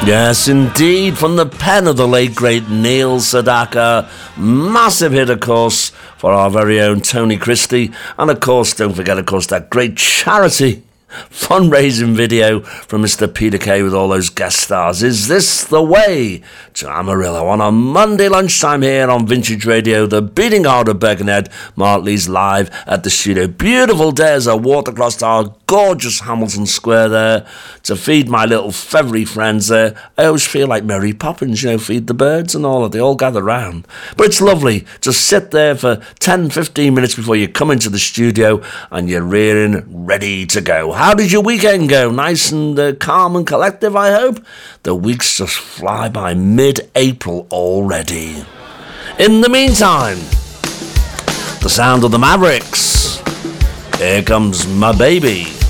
Yes, indeed, from the pen of the late, great Neil Sedaka. Massive hit, of course, for our very own Tony Christie. And, of course, don't forget, of course, that great charity fundraising video from Mr. Peter Kay with all those guest stars. Is This the Way to Amarillo on a Monday lunchtime here on Vintage Radio, the beating heart of Birkenhead. Mark Lee's live at the studio. Beautiful day as I walked across our gorgeous Hamilton Square there to feed my little feathery friends there. I always feel like Mary Poppins, feed the birds and all that. They all gather round. But it's lovely. Just sit there for 10-15 minutes before you come into the studio and you're rearing, ready to go. How did your weekend go? Nice and calm and collective, I hope? The weeks just fly by mid-April already. In the meantime, the sound of the Mavericks. Here comes my baby.